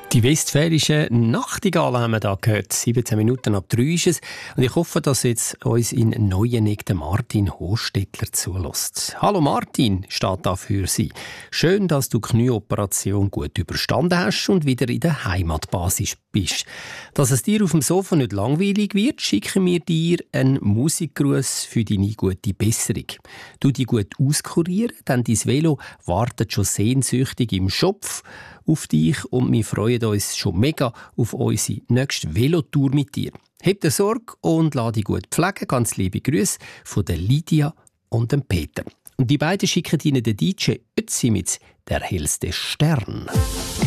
Die westfälische Nachtigall haben wir da gehört. 17 Minuten ab 3 ist es. Und ich hoffe, dass jetzt uns in Neuenig der Martin Hostetler zulässt. Hallo Martin, steht da für Sie. Schön, dass du die Knieoperation gut überstanden hast und wieder in der Heimatbasis bist. Dass es dir auf dem Sofa nicht langweilig wird, schicken wir dir einen Musikgruß für deine gute Besserung. Du dich gut auskurieren, denn dein Velo wartet schon sehnsüchtig im Schopf auf dich und wir freuen uns schon mega auf unsere nächste Velotour mit dir. Hab dir Sorge und lass dich gut pflegen. Ganz liebe Grüße von der Lydia und dem Peter. Und die beiden schicken Ihnen den DJ Ötzi mit «Der hellste Stern».